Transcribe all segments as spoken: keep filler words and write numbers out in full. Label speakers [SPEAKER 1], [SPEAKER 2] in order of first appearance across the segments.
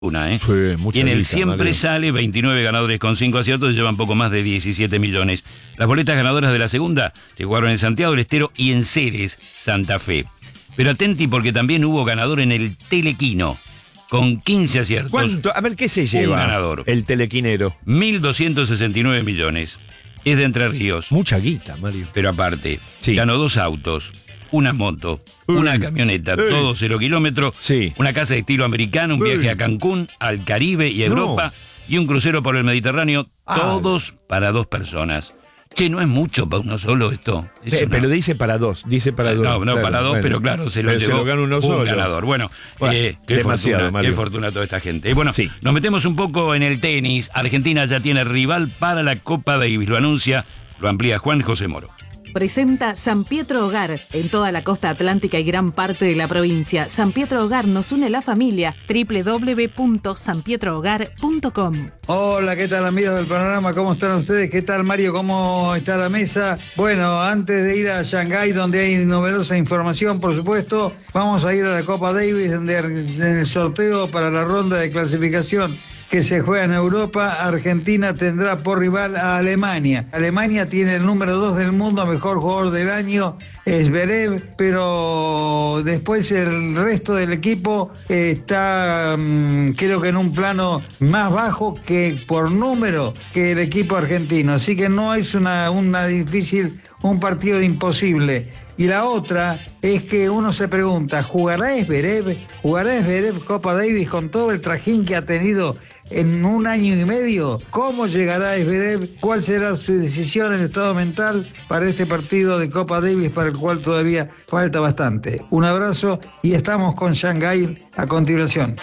[SPEAKER 1] Una, ¿eh?
[SPEAKER 2] Sí, mucha
[SPEAKER 1] y en el
[SPEAKER 2] guita,
[SPEAKER 1] siempre
[SPEAKER 2] Mario.
[SPEAKER 1] sale veintinueve ganadores con cinco aciertos y llevan poco más de diecisiete millones. Las boletas ganadoras de la segunda se jugaron en Santiago del Estero y en Ceres, Santa Fe. Pero atenti porque también hubo ganador en el Telequino, con quince aciertos.
[SPEAKER 2] ¿Cuánto? A ver, ¿qué se lleva?
[SPEAKER 1] Un ganador.
[SPEAKER 2] El telequinero.
[SPEAKER 1] mil doscientos sesenta y nueve millones. Es de Entre Ríos.
[SPEAKER 2] Mucha guita, Mario.
[SPEAKER 1] Pero aparte,
[SPEAKER 2] Sí.
[SPEAKER 1] ganó dos autos, una moto,
[SPEAKER 2] Uy.
[SPEAKER 1] una camioneta,
[SPEAKER 2] Uy.
[SPEAKER 1] todo cero kilómetros,
[SPEAKER 2] Sí.
[SPEAKER 1] una casa de estilo americano, un
[SPEAKER 2] Uy.
[SPEAKER 1] viaje a Cancún, al Caribe y a
[SPEAKER 2] No.
[SPEAKER 1] Europa, y un crucero por el Mediterráneo,
[SPEAKER 2] Ah.
[SPEAKER 1] todos para dos personas. Che, ¿no es mucho para uno solo esto? Es
[SPEAKER 2] Pe-
[SPEAKER 1] una-
[SPEAKER 2] Pero dice para dos, dice para dos.
[SPEAKER 1] No, no,
[SPEAKER 2] Claro,
[SPEAKER 1] para dos,
[SPEAKER 2] bueno.
[SPEAKER 1] pero claro, se lo
[SPEAKER 2] Pero
[SPEAKER 1] llevó
[SPEAKER 2] se lo gana uno
[SPEAKER 1] un
[SPEAKER 2] solo.
[SPEAKER 1] ganador. Bueno,
[SPEAKER 2] Bueno,
[SPEAKER 1] eh, qué,
[SPEAKER 2] demasiado,
[SPEAKER 1] fortuna,
[SPEAKER 2] Mario.
[SPEAKER 1] qué fortuna toda esta gente. Y bueno,
[SPEAKER 2] Sí.
[SPEAKER 1] nos metemos un poco en el tenis. Argentina ya tiene rival para la Copa Davis. Lo anuncia, lo amplía Juan José Moro.
[SPEAKER 3] Presenta San Pietro Hogar en toda la costa atlántica y gran parte de la provincia. San Pietro Hogar nos une la familia. doble u doble u doble u punto san pietro hogar punto com.
[SPEAKER 4] Hola, ¿qué tal amigos del panorama? ¿Cómo están ustedes? ¿Qué tal Mario? ¿Cómo está la mesa? Bueno, antes de ir a Shanghái, donde hay numerosa información, por supuesto, vamos a ir a la Copa Davis, donde en el sorteo para la ronda de clasificación que se juega en Europa, Argentina tendrá por rival a Alemania. Alemania tiene el número dos del mundo, mejor jugador del año, es Zverev, pero después el resto del equipo está, mmm, creo que en un plano más bajo que por número que el equipo argentino. Así que no es una, una difícil, un partido imposible. Y la otra es que uno se pregunta, ¿jugará Zverev? ¿Jugará Zverev Copa Davis con todo el trajín que ha tenido en un año y medio? ¿Cómo llegará Zverev? ¿Cuál será su decisión en estado mental para este partido de Copa Davis para el cual todavía falta bastante? Un abrazo y estamos con Shanghái a continuación.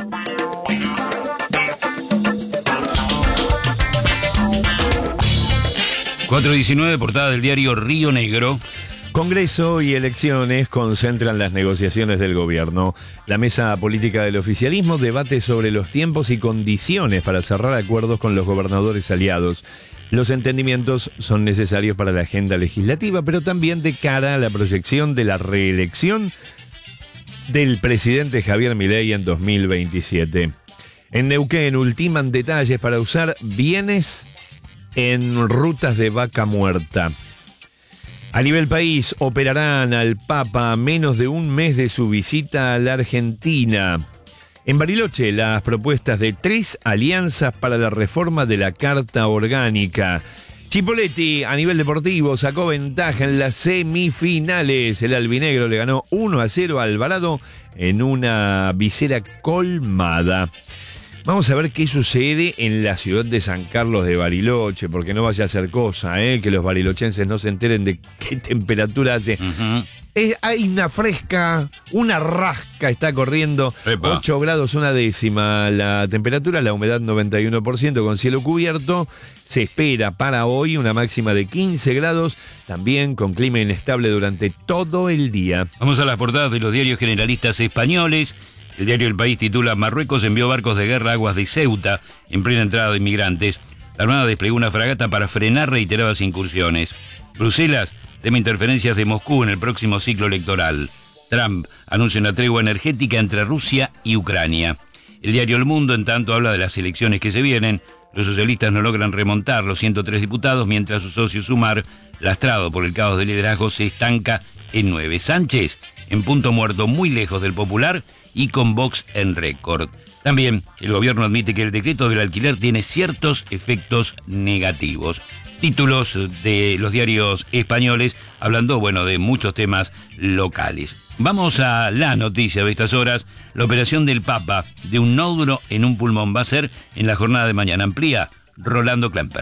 [SPEAKER 1] cuatro diecinueve, portada del diario Río Negro.
[SPEAKER 2] Congreso y elecciones concentran las negociaciones del gobierno. La mesa política del oficialismo debate sobre los tiempos y condiciones para cerrar acuerdos con los gobernadores aliados. Los entendimientos son necesarios para la agenda legislativa, pero también de cara a la proyección de la reelección del presidente Javier Milei en dos mil veintisiete. En Neuquén ultiman detalles para usar bienes en rutas de vaca muerta. A nivel país, operarán al Papa a menos de un mes de su visita a la Argentina. En Bariloche, las propuestas de tres alianzas para la reforma de la Carta Orgánica. Chipolletti, a nivel deportivo, sacó ventaja en las semifinales. El albinegro le ganó uno a cero a Alvarado en una visera colmada. Vamos a ver qué sucede en la ciudad de San Carlos de Bariloche, porque no vaya a ser cosa, ¿eh? Que los barilochenses no se enteren de qué temperatura hace.
[SPEAKER 1] Ujú.
[SPEAKER 2] Es- hay una fresca, una rasca está corriendo,
[SPEAKER 1] Epa.
[SPEAKER 2] ocho grados una décima la temperatura, la humedad noventa y uno por ciento con cielo cubierto. Se espera para hoy una máxima de quince grados, también con clima inestable durante todo el día.
[SPEAKER 1] Vamos a las portadas de los diarios generalistas españoles. El diario El País titula: Marruecos envió barcos de guerra a aguas de Ceuta en plena entrada de inmigrantes. La Armada desplegó una fragata para frenar reiteradas incursiones. Bruselas teme interferencias de Moscú en el próximo ciclo electoral. Trump anuncia una tregua energética entre Rusia y Ucrania. El diario El Mundo, en tanto, habla de las elecciones que se vienen. Los socialistas no logran remontar los ciento tres diputados, mientras su socio Sumar, lastrado por el caos de liderazgo, se estanca en nueve. Sánchez, en punto muerto muy lejos del Popular y con Vox en récord. También el gobierno admite que el decreto del alquiler tiene ciertos efectos negativos. Títulos de los diarios españoles hablando, bueno, de muchos temas locales. Vamos a la noticia de estas horas. La operación del Papa de un nódulo en un pulmón va a ser en la jornada de mañana. Amplía Rolando Klemper.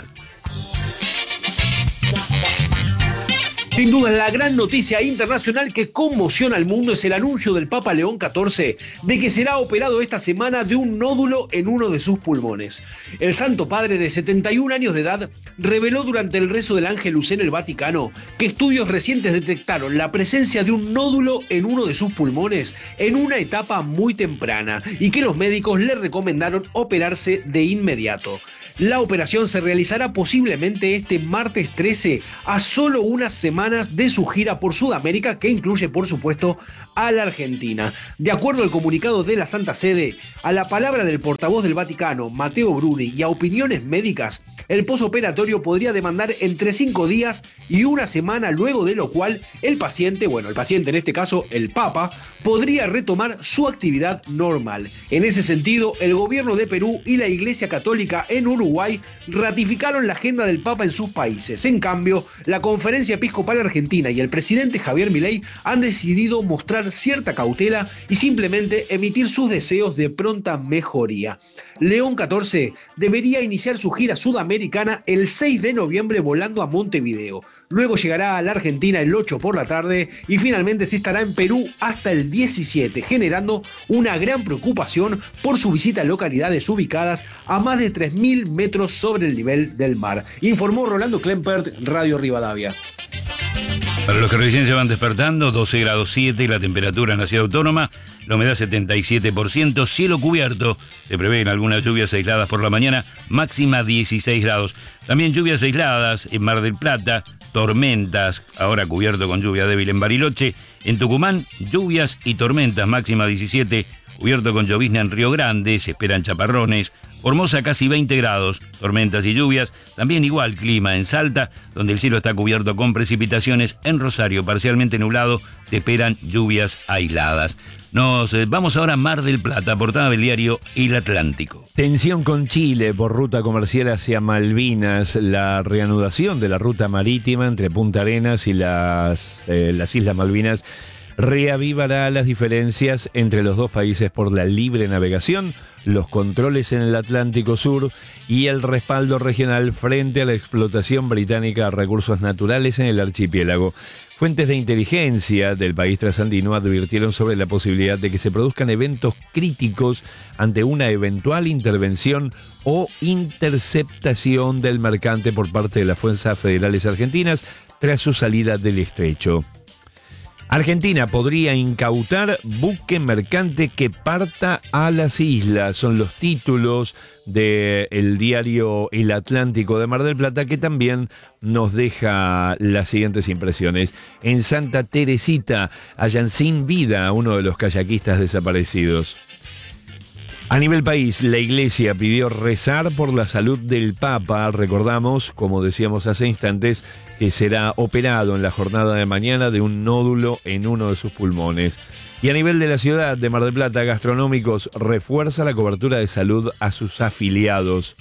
[SPEAKER 5] Sin duda, la gran noticia internacional que conmociona al mundo es el anuncio del Papa León catorce de que será operado esta semana de un nódulo en uno de sus pulmones. El Santo Padre, de setenta y un años de edad, reveló durante el rezo del Ángelus en el Vaticano que estudios recientes detectaron la presencia de un nódulo en uno de sus pulmones en una etapa muy temprana y que los médicos le recomendaron operarse de inmediato. La operación se realizará posiblemente este martes trece, a solo una semana semanas de su gira por Sudamérica, que incluye, por supuesto, a la Argentina. De acuerdo al comunicado de la Santa Sede, a la palabra del portavoz del Vaticano, Matteo Bruni, y a opiniones médicas, el posoperatorio podría demandar entre cinco días y una semana, luego de lo cual el paciente, bueno, el paciente en este caso, el Papa, podría retomar su actividad normal. En ese sentido, el gobierno de Perú y la Iglesia Católica en Uruguay ratificaron la agenda del Papa en sus países. En cambio, la Conferencia Episcopal Argentina y el presidente Javier Milei han decidido mostrar cierta cautela y simplemente emitir sus deseos de pronta mejoría. León catorce debería iniciar su gira sudamericana el seis de noviembre volando a Montevideo. Luego llegará a la Argentina el ocho por la tarde y finalmente se estará en Perú hasta el diecisiete, generando una gran preocupación por su visita a localidades ubicadas a más de tres mil metros sobre el nivel del mar. Informó Rolando Klempert, Radio Rivadavia.
[SPEAKER 1] Para los que recién se van despertando, doce grados siete, la temperatura en la ciudad autónoma, la humedad setenta y siete por ciento, cielo cubierto, se prevén algunas lluvias aisladas por la mañana, máxima dieciséis grados. También lluvias aisladas en Mar del Plata, tormentas, ahora cubierto con lluvia débil en Bariloche. En Tucumán, lluvias y tormentas, máxima diecisiete, cubierto con llovizna en Río Grande, se esperan chaparrones. Formosa casi veinte grados, tormentas y lluvias, también igual clima en Salta, donde el cielo está cubierto con precipitaciones. En Rosario, parcialmente nublado, se esperan lluvias aisladas. Nos eh, vamos ahora a Mar del Plata, portada del diario El Atlántico.
[SPEAKER 2] Tensión con Chile por ruta comercial hacia Malvinas. La reanudación de la ruta marítima entre Punta Arenas y las, eh, las Islas Malvinas reavivará las diferencias entre los dos países por la libre navegación, los controles en el Atlántico Sur y el respaldo regional frente a la explotación británica de recursos naturales en el archipiélago. Fuentes de inteligencia del país trasandino advirtieron sobre la posibilidad de que se produzcan eventos críticos ante una eventual intervención o interceptación del mercante por parte de las fuerzas federales argentinas tras su salida del estrecho. Argentina podría incautar buque mercante que parta a las islas. Son los títulos del diario El Atlántico de Mar del Plata, que también nos deja las siguientes impresiones. En Santa Teresita hallan sin vida a uno de los kayakistas desaparecidos. A nivel país, la Iglesia pidió rezar por la salud del Papa. Recordamos, como decíamos hace instantes, que será operado en la jornada de mañana de un nódulo en uno de sus pulmones. Y a nivel de la ciudad de Mar del Plata, Gastronómicos refuerza la cobertura de salud a sus afiliados.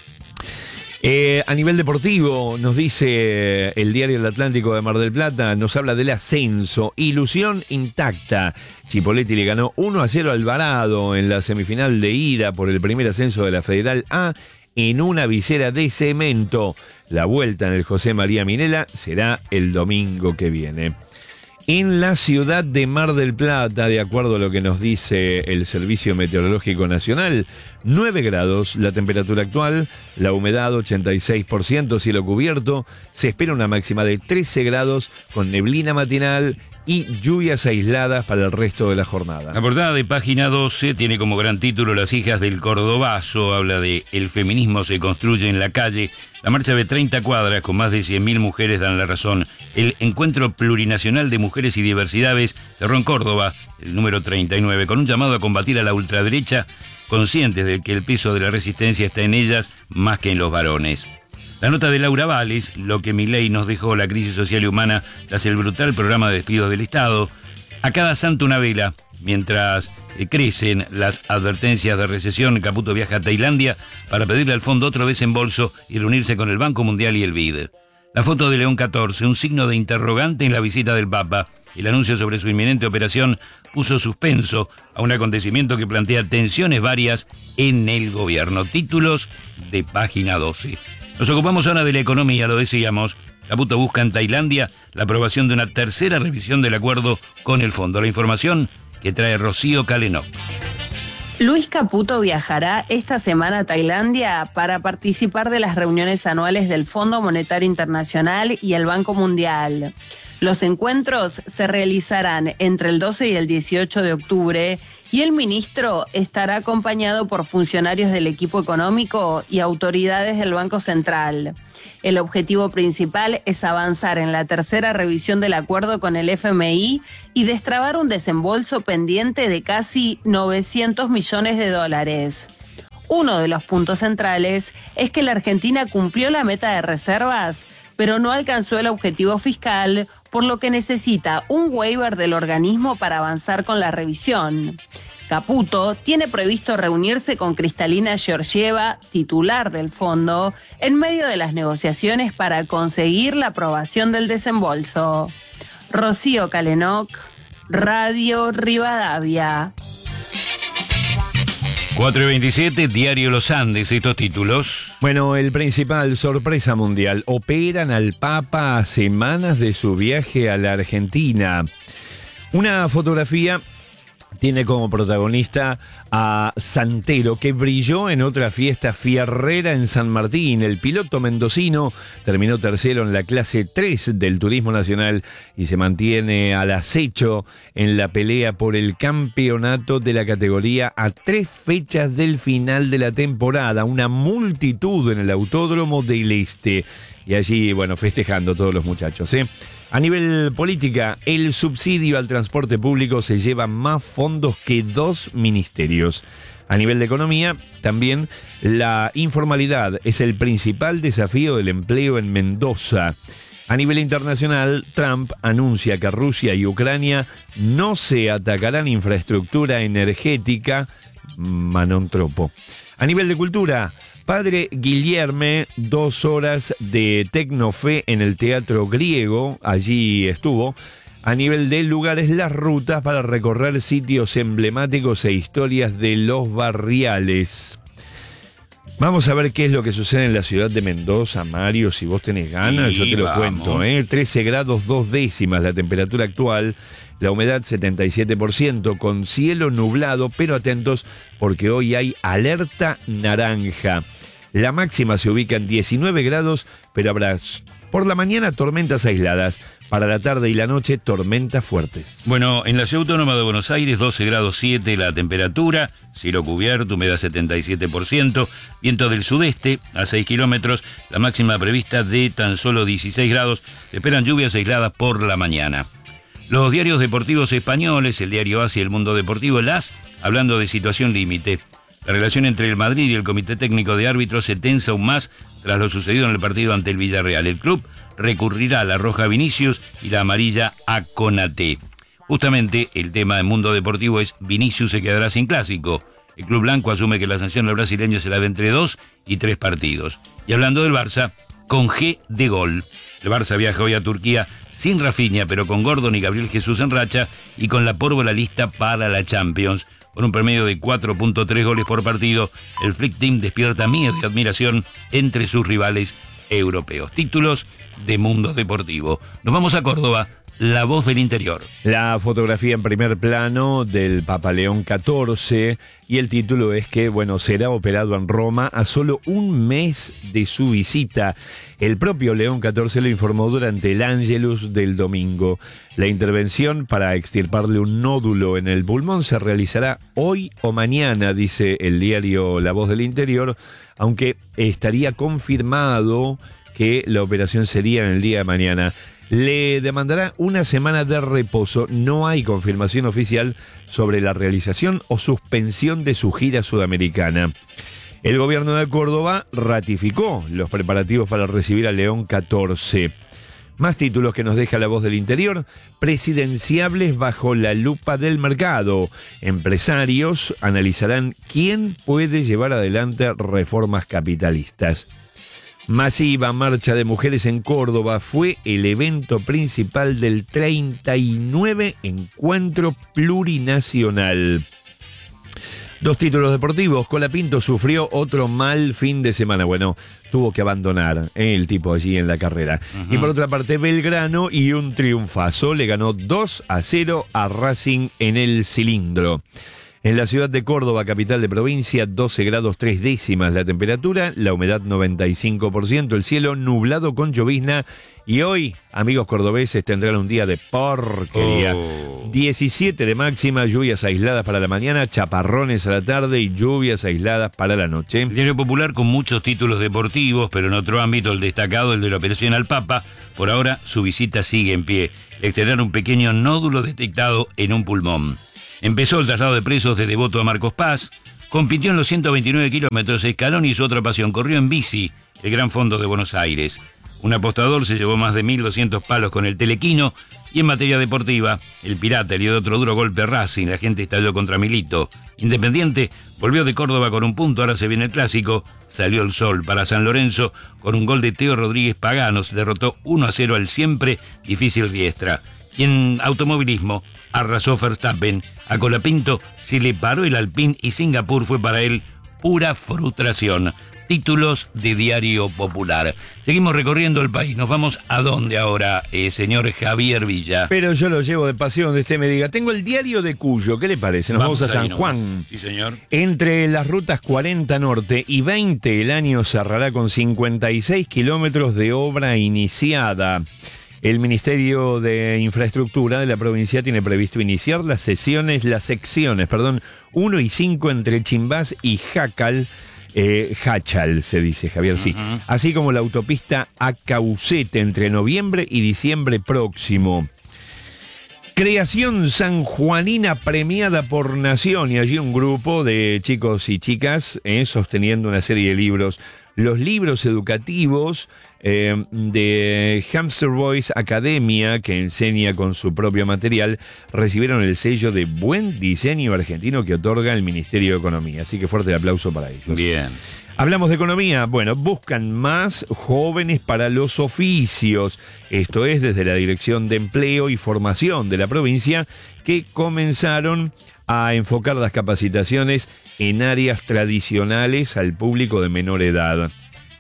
[SPEAKER 2] Eh, a nivel deportivo, nos dice el diario El Atlántico de Mar del Plata, nos habla del ascenso, ilusión intacta. Chipolletti le ganó uno a cero al Alvarado en la semifinal de ida por el primer ascenso de la Federal A en una visera de cemento. La vuelta en el José María Minella será el domingo que viene. En la ciudad de Mar del Plata, de acuerdo a lo que nos dice el Servicio Meteorológico Nacional, nueve grados la temperatura actual, la humedad ochenta y seis por ciento, cielo cubierto, se espera una máxima de trece grados con neblina matinal y lluvias aisladas para el resto de la jornada.
[SPEAKER 1] La portada de Página doce tiene como gran título Las hijas del Cordobazo, habla de el feminismo se construye en la calle. La marcha de treinta cuadras con más de cien mil mujeres dan la razón. El Encuentro Plurinacional de Mujeres y Diversidades cerró en Córdoba, el número treinta y nueve, con un llamado a combatir a la ultraderecha, conscientes de que el peso de la resistencia está en ellas más que en los varones. La nota de Laura Vales, lo que Milei nos dejó, la crisis social y humana tras el brutal programa de despidos del Estado. A cada santo una vela. Mientras eh, crecen las advertencias de recesión, Caputo viaja a Tailandia para pedirle al fondo otro desembolso y reunirse con el Banco Mundial y el B I D. La foto de León catorce, un signo de interrogante en la visita del Papa. El anuncio sobre su inminente operación puso suspenso a un acontecimiento que plantea tensiones varias en el gobierno. Títulos de Página doce. Nos ocupamos ahora de la economía, lo decíamos. Caputo busca en Tailandia la aprobación de una tercera revisión del acuerdo con el fondo. La información que trae Rocío Calenó.
[SPEAKER 6] Luis Caputo viajará esta semana a Tailandia para participar de las reuniones anuales del Fondo Monetario Internacional y el Banco Mundial. Los encuentros se realizarán entre el doce y el dieciocho de octubre y el ministro estará acompañado por funcionarios del equipo económico y autoridades del Banco Central. El objetivo principal es avanzar en la tercera revisión del acuerdo con el F M I y destrabar un desembolso pendiente de casi novecientos millones de dólares. Uno de los puntos centrales es que la Argentina cumplió la meta de reservas, pero no alcanzó el objetivo fiscal, por lo que necesita un waiver del organismo para avanzar con la revisión. Caputo tiene previsto reunirse con Cristalina Georgieva, titular del fondo, en medio de las negociaciones para conseguir la aprobación del desembolso. Rocío Calenoc, Radio Rivadavia.
[SPEAKER 1] cuatro y veintisiete, Diario Los Andes, estos títulos.
[SPEAKER 2] Bueno, el principal, sorpresa mundial. Operan al Papa a semanas de su viaje a la Argentina. Una fotografía tiene como protagonista a Santero, que brilló en otra fiesta fierrera en San Martín. El piloto mendocino terminó tercero en la clase tres del Turismo Nacional y se mantiene al acecho en la pelea por el campeonato de la categoría a tres fechas del final de la temporada. Una multitud en el Autódromo del Este. Y allí, bueno, festejando todos los muchachos, ¿eh? A nivel política, el subsidio al transporte público se lleva más fondos que dos ministerios. A nivel de economía, también la informalidad es el principal desafío del empleo en Mendoza. A nivel internacional, Trump anuncia que Rusia y Ucrania no se atacarán infraestructura energética. Manon Tropo. A nivel de cultura, Padre Guillerme, dos horas de Tecnofe en el Teatro Griego, allí estuvo. A nivel de lugares, las rutas para recorrer sitios emblemáticos e historias de los barriales. Vamos a ver qué es lo que sucede en la ciudad de Mendoza, Mario, si vos tenés ganas,
[SPEAKER 1] sí,
[SPEAKER 2] yo te lo
[SPEAKER 1] vamos.
[SPEAKER 2] cuento, ¿eh? trece grados dos décimas la temperatura actual, la humedad setenta y siete por ciento, con cielo nublado, pero atentos porque hoy hay alerta naranja. La máxima se ubica en diecinueve grados, pero habrá por la mañana tormentas aisladas. Para la tarde y la noche, tormentas fuertes.
[SPEAKER 1] Bueno, en la Ciudad Autónoma de Buenos Aires, doce grados siete la temperatura, cielo cubierto, humedad setenta y siete por ciento, viento del sudeste a seis kilómetros, la máxima prevista de tan solo dieciséis grados, se esperan lluvias aisladas por la mañana. Los diarios deportivos españoles, el diario AS y el Mundo Deportivo, el AS, hablando de situación límite. La relación entre el Madrid y el Comité Técnico de Árbitros se tensa aún más tras lo sucedido en el partido ante el Villarreal. El club recurrirá a la roja a Vinicius y la amarilla a Konaté. Justamente el tema del Mundo Deportivo es: Vinicius se quedará sin clásico. El club blanco asume que la sanción al brasileño será de entre dos y tres partidos. Y hablando del Barça, con G de gol. El Barça viaja hoy a Turquía sin Rafinha, pero con Gordon y Gabriel Jesús en racha y con la pólvora lista para la Champions. Con un promedio de cuatro punto tres goles por partido, el Flick Team despierta miedo y admiración entre sus rivales europeos. Títulos de Mundo Deportivo. Nos vamos a Córdoba, La Voz del Interior.
[SPEAKER 2] La fotografía en primer plano del Papa León catorce y el título es que, bueno, será operado en Roma a solo un mes de su visita. El propio León catorce lo informó durante el Ángelus del domingo. La intervención para extirparle un nódulo en el pulmón se realizará hoy o mañana, dice el diario La Voz del Interior, aunque estaría confirmado que la operación sería en el día de mañana. Le demandará una semana de reposo. No hay confirmación oficial sobre la realización o suspensión de su gira sudamericana. El gobierno de Córdoba ratificó los preparativos para recibir a León catorce. Más títulos que nos deja La Voz del Interior: presidenciables bajo la lupa del mercado. Empresarios analizarán quién puede llevar adelante reformas capitalistas. Masiva marcha de mujeres en Córdoba fue el evento principal del treinta y nueve Encuentro Plurinacional. Dos títulos deportivos. Colapinto sufrió otro mal fin de semana. Bueno, tuvo que abandonar eh, el tipo allí en la carrera. Uh-huh. Y por otra parte, Belgrano y un triunfazo. Le ganó dos a cero a Racing en el Cilindro. En la ciudad de Córdoba, capital de provincia, doce grados tres décimas la temperatura, la humedad noventa y cinco por ciento, el cielo nublado con llovizna. Y hoy, amigos cordobeses, tendrán un día de porquería.
[SPEAKER 1] Oh.
[SPEAKER 2] diecisiete de máxima, lluvias aisladas para la mañana, chaparrones a la tarde y lluvias aisladas para la noche.
[SPEAKER 1] El Diario Popular con muchos títulos deportivos, pero en otro ámbito el destacado, el de la operación al Papa. Por ahora, su visita sigue en pie. Externar un pequeño nódulo detectado en un pulmón. Empezó el traslado de presos de Devoto a Marcos Paz, compitió en los ciento veintinueve kilómetros de escalón y su otra pasión, corrió en bici, el Gran Fondo de Buenos Aires. Un apostador se llevó más de mil doscientos palos con el telequino y en materia deportiva, el Pirata le dio otro duro golpe a Racing, la gente estalló contra Milito. Independiente volvió de Córdoba con un punto, ahora se viene el clásico, salió el sol para San Lorenzo con un gol de Teo Rodríguez Paganos, derrotó uno a cero al siempre difícil Riestra. Y en automovilismo arrasó Verstappen, a Colapinto se le paró el Alpine y Singapur fue para él pura frustración. Títulos de Diario Popular. Seguimos recorriendo el país. ¿Nos vamos a dónde ahora, eh, señor Javier Villa?
[SPEAKER 2] Pero yo lo llevo de paseo donde usted me diga. Tengo el Diario de Cuyo. ¿Qué le parece? Nos vamos, vamos a San Juan.
[SPEAKER 1] Sí, señor.
[SPEAKER 2] Entre las rutas cuarenta Norte y veinte, el año cerrará con cincuenta y seis kilómetros de obra iniciada. El Ministerio de Infraestructura de la provincia tiene previsto iniciar las sesiones, las secciones, perdón, uno y cinco entre Chimbás y Jacal. Eh, Hachal se dice, Javier, sí. Uh-huh. Así como la autopista a Caucete entre noviembre y diciembre próximo. Creación sanjuanina premiada por Nación, y allí un grupo de chicos y chicas eh, sosteniendo una serie de libros. Los libros educativos eh, de Hamster Boys Academia, que enseña con su propio material, recibieron el sello de buen diseño argentino que otorga el Ministerio de Economía. Así que fuerte el aplauso para ellos.
[SPEAKER 1] Bien.
[SPEAKER 2] Hablamos de economía. Bueno, buscan más jóvenes para los oficios. Esto es desde la Dirección de Empleo y Formación de la provincia, que comenzaron a enfocar las capacitaciones en áreas tradicionales al público de menor edad.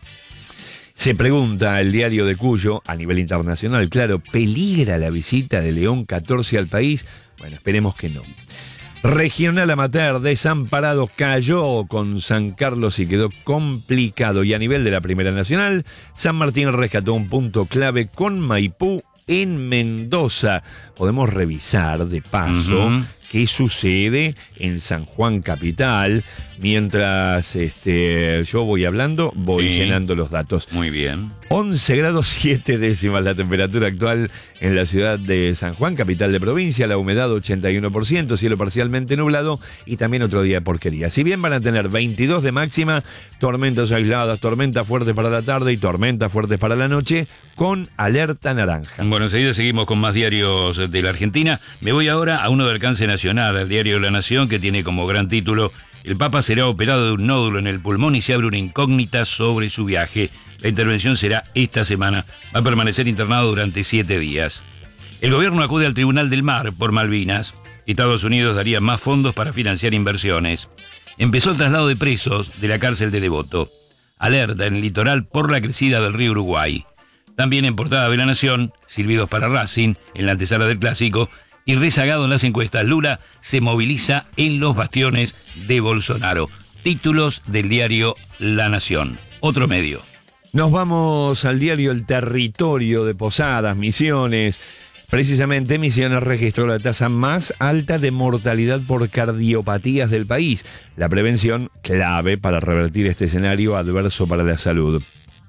[SPEAKER 2] Se pregunta el Diario de Cuyo, a nivel internacional, claro, ¿peligra la visita de León catorce al país? Bueno, esperemos que no. Regional Amateur Desamparado cayó con San Carlos y quedó complicado. Y a nivel de la Primera Nacional, San Martín rescató un punto clave con Maipú en Mendoza. Podemos revisar de paso uh-huh. qué sucede en San Juan Capital. Mientras este, yo voy hablando, voy sí. llenando los datos.
[SPEAKER 1] Muy bien.
[SPEAKER 2] once grados siete décimas la temperatura actual en la ciudad de San Juan, capital de provincia, la humedad ochenta y uno por ciento, cielo parcialmente nublado y también otro día de porquería. Si bien van a tener veintidós de máxima, tormentas aisladas, tormentas fuertes para la tarde y tormentas fuertes para la noche, con alerta naranja.
[SPEAKER 1] Bueno, enseguida seguimos con más diarios de la Argentina. Me voy ahora a uno de alcance nacional, al diario La Nación, que tiene como gran título: el Papa será operado de un nódulo en el pulmón y se abre una incógnita sobre su viaje. La intervención será esta semana. Va a permanecer internado durante siete días. El gobierno acude al Tribunal del Mar por Malvinas. Estados Unidos daría más fondos para financiar inversiones. Empezó el traslado de presos de la cárcel de Devoto. Alerta en el litoral por la crecida del río Uruguay. También en portada de La Nación, silbidos para Racing, en la antesala del clásico, y rezagado en las encuestas, Lula se moviliza en los bastiones de Bolsonaro. Títulos del diario La Nación. Otro medio.
[SPEAKER 2] Nos vamos al diario El Territorio de Posadas, Misiones. Precisamente Misiones registró la tasa más alta de mortalidad por cardiopatías del país. La prevención, clave para revertir este escenario adverso para la salud.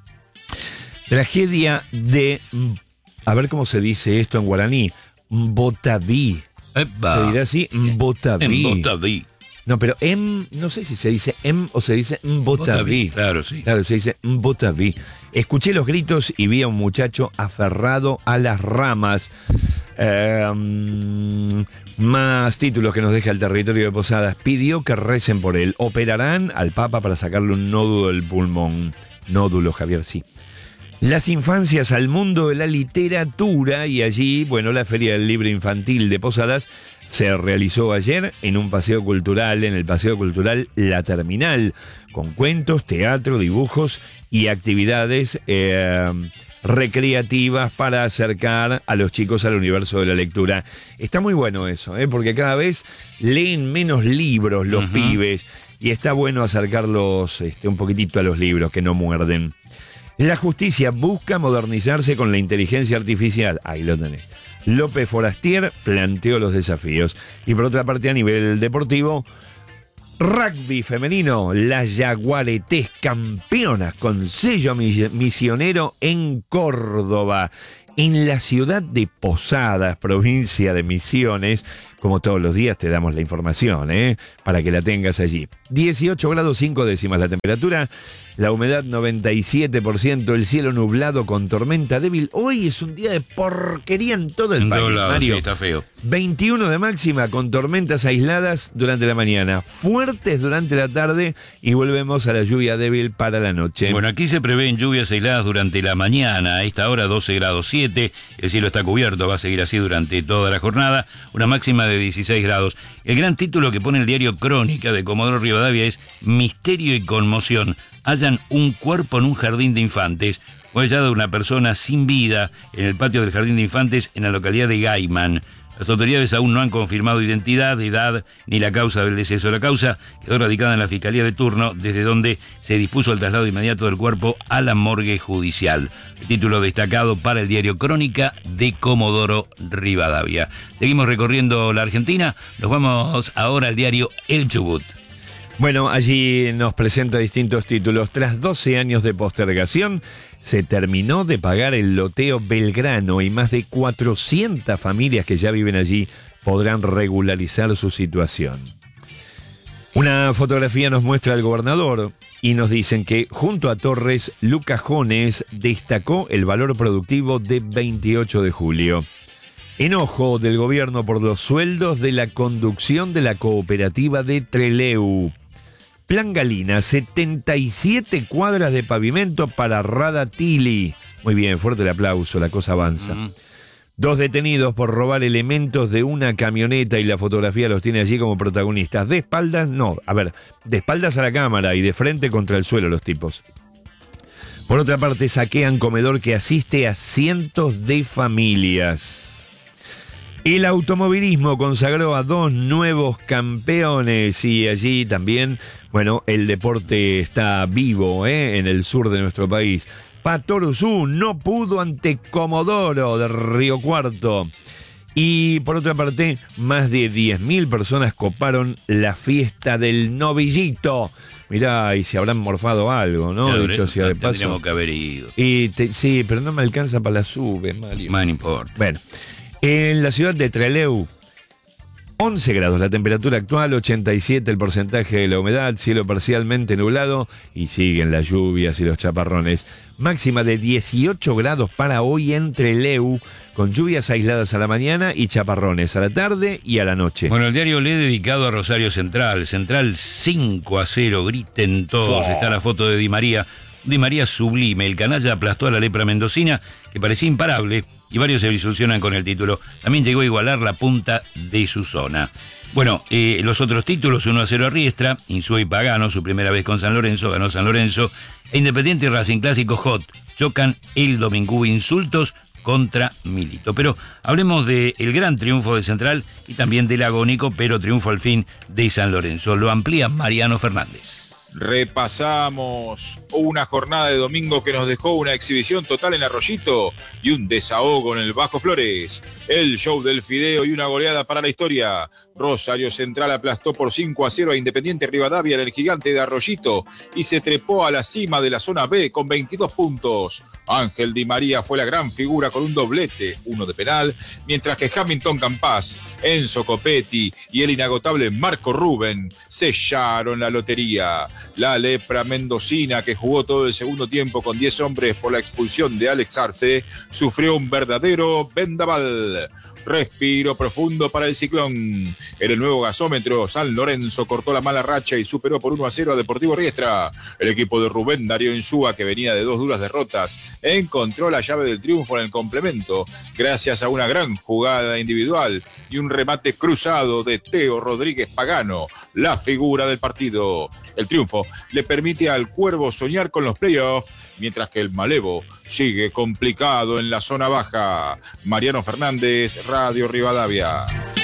[SPEAKER 2] Tragedia de... A ver cómo se dice esto en guaraní. Mbotaví.
[SPEAKER 1] Epa.
[SPEAKER 2] Se dirá así, Mbotaví.
[SPEAKER 1] Mbotaví.
[SPEAKER 2] No, pero em, no sé si se dice em o se dice Mbotaví.
[SPEAKER 1] Claro, sí.
[SPEAKER 2] Claro, se dice Mbotaví. Escuché los gritos y vi a un muchacho aferrado a las ramas. Eh, um, más títulos que nos deja el Territorio de Posadas. Pidió que recen por él. Operarán al Papa para sacarle un nódulo del pulmón. Nódulo, Javier, sí. Las infancias al mundo de la literatura, y allí, bueno, la Feria del Libro Infantil de Posadas se realizó ayer en un paseo cultural, en el Paseo Cultural La Terminal, con cuentos, teatro, dibujos y actividades eh, recreativas para acercar a los chicos al universo de la lectura. Está muy bueno eso, ¿eh? Porque cada vez leen menos libros los uh-huh. pibes y está bueno acercarlos este, un poquitito a los libros que no muerden. La justicia busca modernizarse con la inteligencia artificial. Ahí lo tenés. López Forastier planteó los desafíos. Y por otra parte, a nivel deportivo, rugby femenino, las Yaguaretés campeonas con sello misionero en Córdoba, en la ciudad de Posadas, provincia de Misiones. Como todos los días te damos la información, ¿eh? Para que la tengas allí. dieciocho grados cinco décimas la temperatura, la humedad noventa y siete por ciento, el cielo nublado con tormenta débil. Hoy es un día de porquería en todo el
[SPEAKER 1] en
[SPEAKER 2] país,
[SPEAKER 1] lados,
[SPEAKER 2] Mario.
[SPEAKER 1] Sí, está feo.
[SPEAKER 2] veintiuno de máxima con tormentas aisladas durante la mañana, fuertes durante la tarde y volvemos a la lluvia débil para la noche.
[SPEAKER 1] Bueno, aquí se prevén lluvias aisladas durante la mañana. A esta hora doce grados siete, el cielo está cubierto, va a seguir así durante toda la jornada. Una máxima de dieciséis grados. El gran título que pone el diario Crónica de Comodoro Rivadavia es Misterio y conmoción. Hallan un cuerpo en un jardín de infantes. Fue hallada una persona sin vida en el patio del jardín de infantes en la localidad de Gaiman. Las autoridades aún no han confirmado identidad, edad ni la causa del deceso. La causa quedó radicada en la Fiscalía de turno, desde donde se dispuso el traslado inmediato del cuerpo a la morgue judicial. El título destacado para el diario Crónica de Comodoro Rivadavia. Seguimos recorriendo la Argentina. Nos vamos ahora al diario El Chubut.
[SPEAKER 2] Bueno, allí nos presenta distintos títulos. Tras doce años de postergación, se terminó de pagar el loteo Belgrano y más de cuatrocientas familias que ya viven allí podrán regularizar su situación. Una fotografía nos muestra al gobernador y nos dicen que junto a Torres, Lucas Jones destacó el valor productivo de veintiocho de julio. Enojo del gobierno por los sueldos de la conducción de la cooperativa de Trelew. Plan Galina, setenta y siete cuadras de pavimento para Radatili. Muy bien, fuerte el aplauso, la cosa avanza. Mm. Dos detenidos por robar elementos de una camioneta y la fotografía los tiene allí como protagonistas. De espaldas, no, a ver, de espaldas a la cámara y de frente contra el suelo los tipos. Por otra parte, saquean comedor que asiste a cientos de familias. El automovilismo consagró a dos nuevos campeones y allí también, bueno, el deporte está vivo, ¿eh? En el sur de nuestro país. Patoruzú no pudo ante Comodoro de Río Cuarto. Y por otra parte, más de diez mil personas coparon la fiesta del novillito. Mirá, y se habrán morfado algo, ¿no?
[SPEAKER 1] Claro,
[SPEAKER 2] dicho sea de paso.
[SPEAKER 1] Tendríamos que haber ido.
[SPEAKER 2] Y te, sí, pero no me alcanza para la sube, Mario.
[SPEAKER 1] Más no importa.
[SPEAKER 2] Bueno. En la ciudad de Trelew, once grados la temperatura actual, ochenta y siete el porcentaje de la humedad, cielo parcialmente nublado y siguen las lluvias y los chaparrones. Máxima de dieciocho grados para hoy en Trelew, con lluvias aisladas a la mañana y chaparrones a la tarde y a la noche.
[SPEAKER 1] Bueno, el diario Le dedicado a Rosario Central. Central cinco a cero, griten todos. Oh. Está la foto de Di María. Di María sublime, el canalla aplastó a la lepra mendocina, que parecía imparable, y varios se ilusionan con el título. También llegó a igualar la punta de su zona. Bueno, eh, los otros títulos, uno a cero a Riestra, Insúa y Pagano, su primera vez con San Lorenzo, ganó San Lorenzo, e Independiente y Racing Clásico Hot, chocan el domingo, insultos contra Milito. Pero hablemos del gran triunfo de Central y también del agónico, pero triunfo al fin de San Lorenzo. Lo amplía Mariano Fernández.
[SPEAKER 7] Repasamos una jornada de domingo que nos dejó una exhibición total en Arroyito y un desahogo en el Bajo Flores. El show del fideo y una goleada para la historia. Rosario Central aplastó por cinco a cero a Independiente Rivadavia en el gigante de Arroyito y se trepó a la cima de la zona B con veintidós puntos. Ángel Di María fue la gran figura con un doblete, uno de penal, mientras que Hamilton Campás, Enzo Copetti y el inagotable Marco Rubén sellaron la lotería. La lepra mendocina, que jugó todo el segundo tiempo con diez hombres por la expulsión de Alex Arce, sufrió un verdadero vendaval. Respiro profundo para el Ciclón. En el nuevo gasómetro, San Lorenzo cortó la mala racha y superó por uno a cero a Deportivo Riestra. El equipo de Rubén Darío Insúa, que venía de dos duras derrotas, encontró la llave del triunfo en el complemento, gracias a una gran jugada individual y un remate cruzado de Teo Rodríguez Pagano. la figura del partido. El triunfo le permite al Cuervo soñar con los playoffs, mientras que el Malevo sigue complicado en la zona baja. Mariano Fernández, Radio Rivadavia.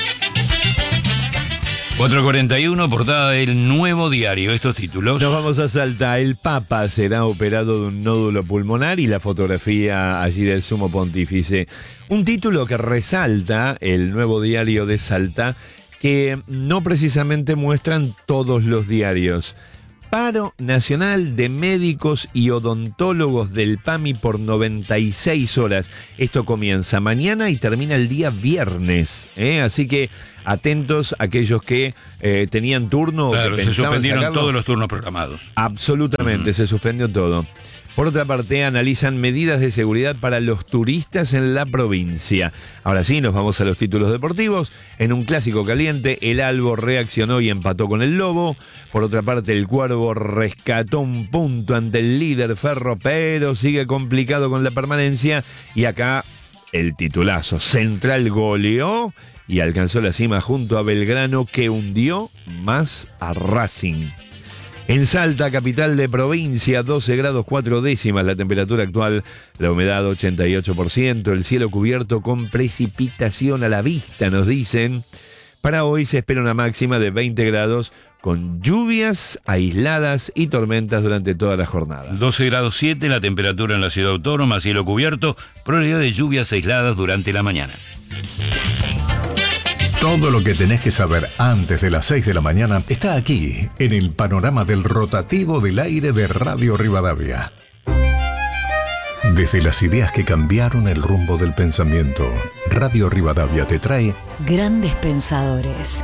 [SPEAKER 1] cuatro cuarenta y uno, portada del Nuevo Diario. Estos títulos.
[SPEAKER 2] Nos vamos a Salta. El Papa será operado de un nódulo pulmonar y la fotografía allí del Sumo Pontífice. Un título que resalta el Nuevo Diario de Salta, que no precisamente muestran todos los diarios. Paro nacional de médicos y odontólogos del PAMI por noventa y seis horas. Esto comienza mañana y termina el día viernes, ¿eh? Así que atentos aquellos que eh, tenían turno.
[SPEAKER 1] Claro,
[SPEAKER 2] que
[SPEAKER 1] se suspendieron
[SPEAKER 2] sacarlo.
[SPEAKER 1] todos los turnos programados.
[SPEAKER 2] Absolutamente, uh-huh. Se suspendió todo. Por otra parte, analizan medidas de seguridad para los turistas en la provincia. Ahora sí, nos vamos a los títulos deportivos. En un clásico caliente, el Albo reaccionó y empató con el Lobo. Por otra parte, el Cuervo rescató un punto ante el líder Ferro, pero sigue complicado con la permanencia. Y acá, el titulazo. Central goleó y alcanzó la cima junto a Belgrano, que hundió más a Racing. En Salta, capital de provincia, doce grados cuatro décimas la temperatura actual, la humedad ochenta y ocho por ciento, el cielo cubierto con precipitación a la vista, nos dicen. Para hoy se espera una máxima de veinte grados con lluvias aisladas y tormentas durante toda la jornada.
[SPEAKER 1] doce grados siete la temperatura en la ciudad autónoma, cielo cubierto, probabilidad de lluvias aisladas durante la mañana.
[SPEAKER 8] Todo lo que tenés que saber antes de las seis de la mañana está aquí, en el panorama del rotativo del aire de Radio Rivadavia. Desde las ideas que cambiaron el rumbo del pensamiento, Radio Rivadavia te trae
[SPEAKER 9] Grandes Pensadores.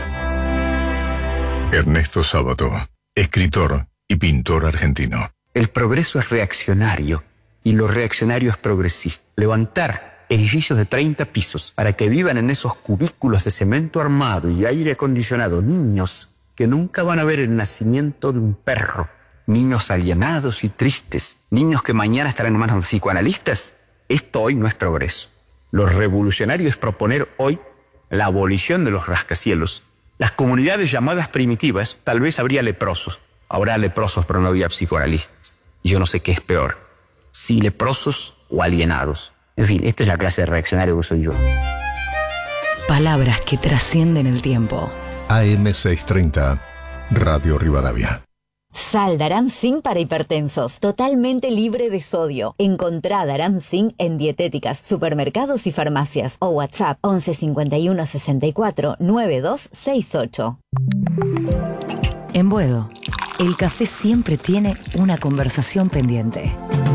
[SPEAKER 8] Ernesto Sábato, escritor y pintor argentino.
[SPEAKER 10] El progreso es reaccionario y lo reaccionario es progresista. Levantar edificios de treinta pisos para que vivan en esos cubículos de cemento armado y aire acondicionado niños que nunca van a ver el nacimiento de un perro, niños alienados y tristes, niños que mañana estarán en manos de psicoanalistas. Esto hoy no es progreso. Lo revolucionario es proponer hoy la abolición de los rascacielos. Las comunidades llamadas primitivas, tal vez habría leprosos. Habrá leprosos, pero no había psicoanalistas. Yo no sé qué es peor, si leprosos o alienados. En fin, esta es la clase de reaccionario que soy yo.
[SPEAKER 9] Palabras que trascienden el tiempo.
[SPEAKER 8] A M seiscientos treinta, Radio Rivadavia.
[SPEAKER 11] Sal Daramcin para hipertensos, totalmente libre de sodio. Encontrá Daramcin en dietéticas, supermercados y farmacias. O WhatsApp once cincuenta y uno sesenta y cuatro noventa y dos sesenta y ocho.
[SPEAKER 9] En Buedo, el café siempre tiene una conversación pendiente.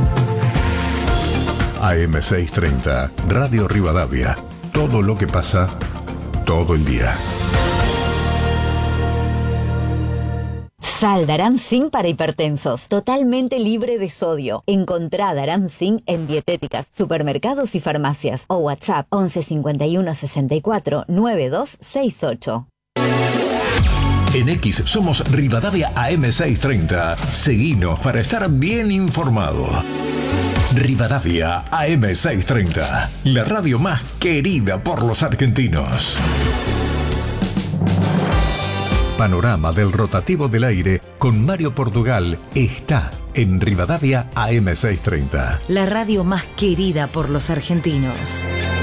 [SPEAKER 8] A M seiscientos treinta, Radio Rivadavia. Todo lo que pasa, todo el día.
[SPEAKER 11] Sal Daramcin para hipertensos, totalmente libre de sodio. Encontrá Daramcin en dietéticas, supermercados y farmacias. O WhatsApp once cincuenta y uno sesenta y cuatro noventa y dos sesenta y ocho.
[SPEAKER 8] En X somos Rivadavia A M seiscientos treinta. Seguinos para estar bien informado. Rivadavia A M seiscientos treinta, la radio más querida por los argentinos. Panorama del rotativo del aire con Mario Portugal está en Rivadavia A M seiscientos treinta.
[SPEAKER 9] La radio más querida por los argentinos.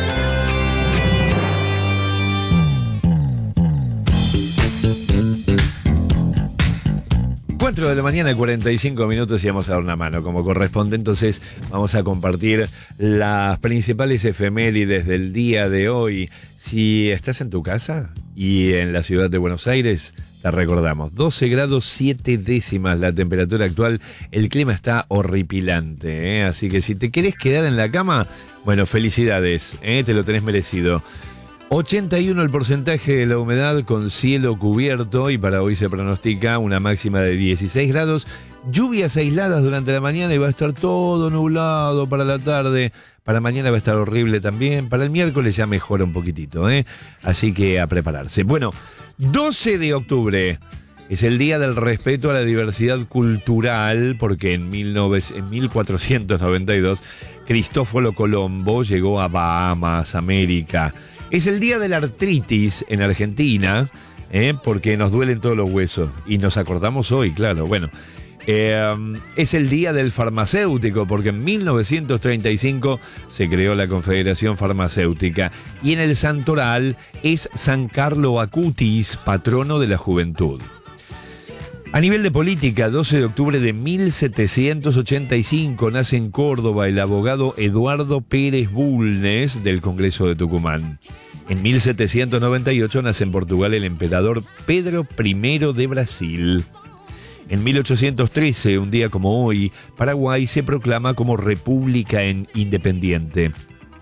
[SPEAKER 2] cuatro de la mañana, cuarenta y cinco minutos y vamos a dar una mano como corresponde. Entonces vamos a compartir las principales efemérides del día de hoy. Si estás en tu casa y en la ciudad de Buenos Aires, te recordamos, doce grados siete décimas la temperatura actual. El clima está horripilante, ¿eh? Así que si te querés quedar en la cama, bueno, felicidades, ¿eh? Te lo tenés merecido. ochenta y uno el porcentaje de la humedad con cielo cubierto y para hoy se pronostica una máxima de dieciséis grados, lluvias aisladas durante la mañana y va a estar todo nublado para la tarde. Para mañana va a estar horrible también, para el miércoles ya mejora un poquitito, ¿eh? Así que a prepararse. Bueno, doce de octubre es el Día del Respeto a la Diversidad Cultural, porque en, en mil cuatrocientos noventa y dos Cristóforo Colombo llegó a Bahamas, América. Es el Día de la Artritis en Argentina, ¿eh? Porque nos duelen todos los huesos y nos acordamos hoy, claro. Bueno, eh, es el día del farmacéutico porque en mil novecientos treinta y cinco se creó la Confederación Farmacéutica y en el santoral es San Carlo Acutis, patrono de la juventud. A nivel de política, doce de octubre de mil setecientos ochenta y cinco nace en Córdoba el abogado Eduardo Pérez Bulnes del Congreso de Tucumán. En mil setecientos noventa y ocho nace en Portugal el emperador Pedro primero de Brasil. En mil ochocientos trece, un día como hoy, Paraguay se proclama como república independiente.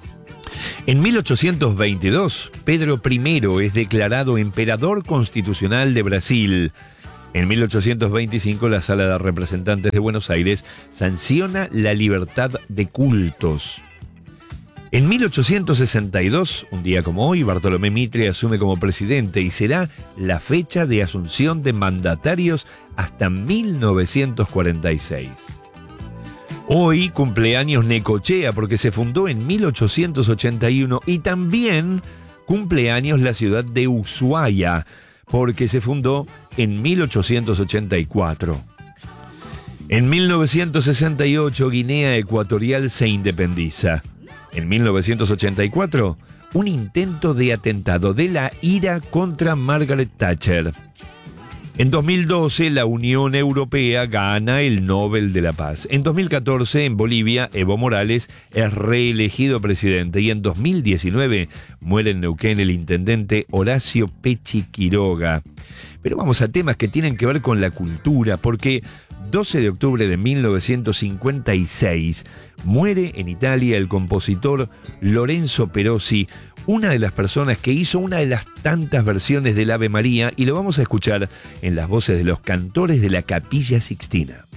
[SPEAKER 2] En mil ochocientos veintidós, Pedro primero es declarado emperador constitucional de Brasil. En mil ochocientos veinticinco, la Sala de Representantes de Buenos Aires sanciona la libertad de cultos. En mil ochocientos sesenta y dos, un día como hoy, Bartolomé Mitre asume como presidente y será la fecha de asunción de mandatarios hasta mil novecientos cuarenta y seis. Hoy cumpleaños Necochea porque se fundó en mil ochocientos ochenta y uno y también cumpleaños la ciudad de Ushuaia porque se fundó en mil ochocientos ochenta y cuatro. En mil novecientos sesenta y ocho, Guinea Ecuatorial se independiza. En mil novecientos ochenta y cuatro, un intento de atentado de la ira contra Margaret Thatcher. En dos mil doce, la Unión Europea gana el Nobel de la Paz. En dos mil catorce, en Bolivia, Evo Morales es reelegido presidente. Y en dos mil diecinueve, muere en Neuquén el intendente Horacio Pechi Quiroga. Pero vamos a temas que tienen que ver con la cultura, porque doce de octubre de mil novecientos cincuenta y seis muere en Italia el compositor Lorenzo Perosi, una de las personas que hizo una de las tantas versiones del Ave María, y lo vamos a escuchar en las voces de los cantores de la Capilla Sixtina.